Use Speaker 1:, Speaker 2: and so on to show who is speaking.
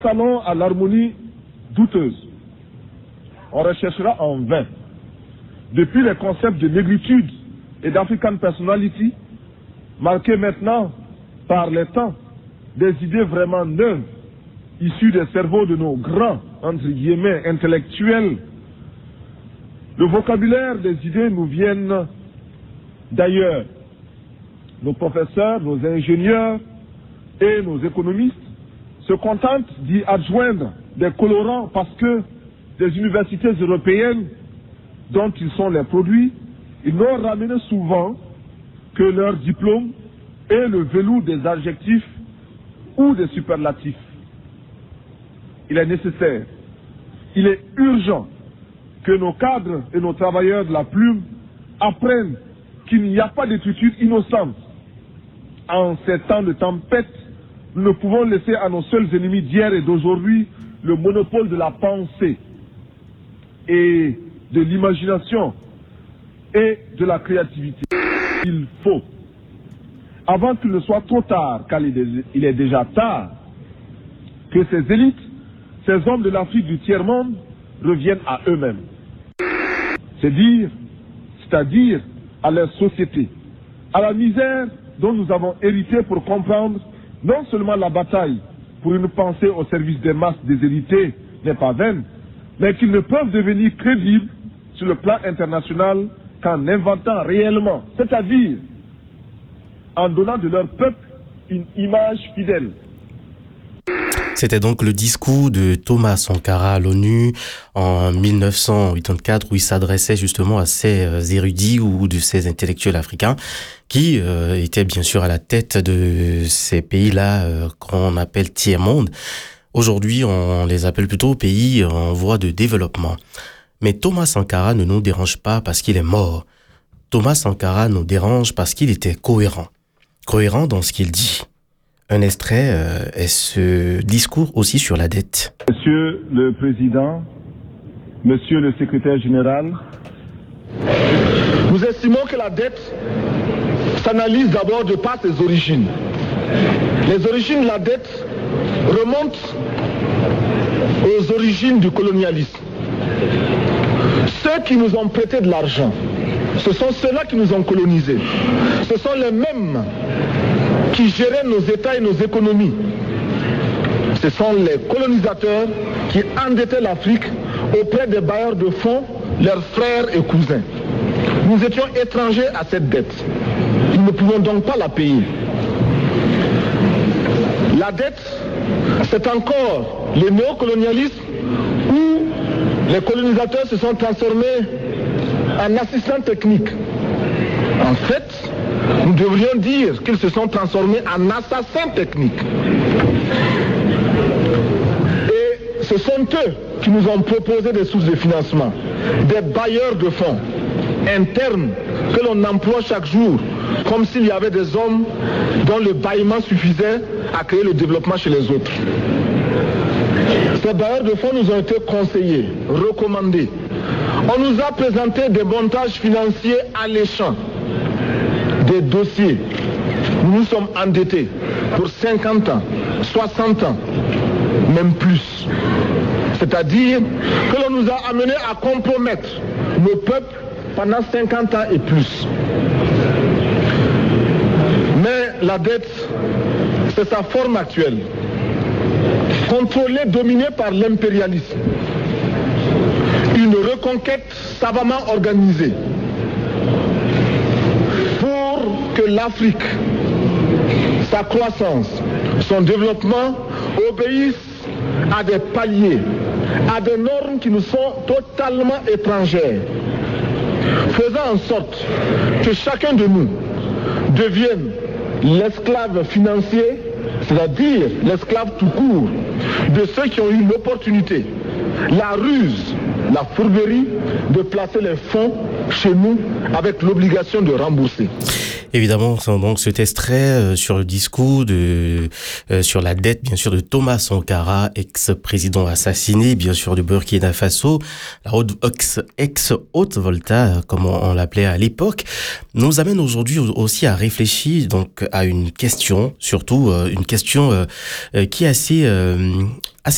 Speaker 1: Allons à l'harmonie douteuse. On recherchera en vain. Depuis les concepts de négritude et d'African personality, marqués maintenant par les temps, des idées vraiment neuves, issues des cerveaux de nos grands, entre guillemets, intellectuels. Le vocabulaire des idées nous viennent d'ailleurs. Nos professeurs, nos ingénieurs et nos économistes se contentent d'y adjoindre des colorants parce que des universités européennes dont ils sont les produits, ils n'ont ramené souvent que leur diplôme et le velours des adjectifs ou des superlatifs. Il est nécessaire, il est urgent que nos cadres et nos travailleurs de la plume apprennent qu'il n'y a pas d'écriture innocente. En ces temps de tempête, nous ne pouvons laisser à nos seuls ennemis d'hier et d'aujourd'hui le monopole de la pensée et de l'imagination et de la créativité. Il faut, avant qu'il ne soit trop tard, car il est déjà tard, que ces élites, ces hommes de l'Afrique du tiers-monde reviennent à eux-mêmes. C'est-à-dire à leur société, à la misère dont nous avons hérité pour comprendre non seulement la bataille pour une pensée au service des masses déshéritées n'est pas vaine, mais qu'ils ne peuvent devenir crédibles sur le plan international qu'en inventant réellement, c'est-à-dire en donnant de leur peuple une image fidèle.
Speaker 2: C'était donc le discours de Thomas Sankara à l'ONU en 1984 où il s'adressait justement à ces érudits ou de ces intellectuels africains qui étaient bien sûr à la tête de ces pays-là qu'on appelle tiers-monde. Aujourd'hui, on les appelle plutôt pays en voie de développement. Mais Thomas Sankara ne nous dérange pas parce qu'il est mort. Thomas Sankara nous dérange parce qu'il était cohérent. Cohérent dans ce qu'il dit. Un extrait est ce discours aussi sur la dette.
Speaker 1: Monsieur le Président, Monsieur le Secrétaire général, nous estimons que la dette s'analyse d'abord de par ses origines. Les origines de la dette remontent aux origines du colonialisme. Ceux qui nous ont prêté de l'argent, ce sont ceux-là qui nous ont colonisés. Ce sont les mêmes qui géraient nos États et nos économies. Ce sont les colonisateurs qui endettaient l'Afrique auprès des bailleurs de fonds, leurs frères et cousins. Nous étions étrangers à cette dette. Nous ne pouvons donc pas la payer. La dette, c'est encore le néocolonialisme où les colonisateurs se sont transformés en assistants techniques. En fait, nous devrions dire qu'ils se sont transformés en assassins techniques. Et ce sont eux qui nous ont proposé des sources de financement, des bailleurs de fonds internes que l'on emploie chaque jour, comme s'il y avait des hommes dont le bâillement suffisait à créer le développement chez les autres. Ces bailleurs de fonds nous ont été conseillés, recommandés. On nous a présenté des montages financiers alléchants, des dossiers. Nous nous sommes endettés pour 50 ans, 60 ans, même plus. C'est-à-dire que l'on nous a amenés à compromettre nos peuples pendant 50 ans et plus. Mais la dette, c'est sa forme actuelle. Contrôlée, dominée par l'impérialisme. Une reconquête savamment organisée pour que l'Afrique, sa croissance, son développement obéissent à des paliers, à des normes qui nous sont totalement étrangères, faisant en sorte que chacun de nous devienne l'esclave financier, c'est-à-dire l'esclave tout court, de ceux qui ont eu l'opportunité, la ruse, la fourberie de placer les fonds chez nous avec l'obligation de rembourser.
Speaker 2: Évidemment, donc cet extrait sur le discours sur la dette, bien sûr, de Thomas Sankara, ex-président assassiné, bien sûr, du Burkina Faso, la ex-Haute-Volta, comme on l'appelait à l'époque, nous amène aujourd'hui aussi à réfléchir donc à une question, surtout une question qui est assez